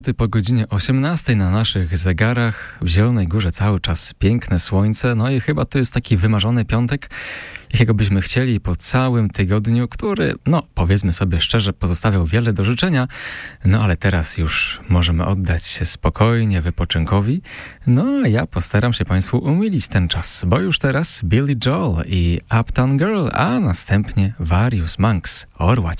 Po godzinie 18 na naszych zegarach w Zielonej Górze cały czas piękne słońce, no i chyba to jest taki wymarzony piątek, jakiego byśmy chcieli po całym tygodniu, który, no powiedzmy sobie szczerze, pozostawiał wiele do życzenia, no ale teraz już możemy oddać się spokojnie wypoczynkowi, no a ja postaram się Państwu umilić ten czas, bo już teraz Billy Joel i Uptown Girl, a następnie Various Monks, Orła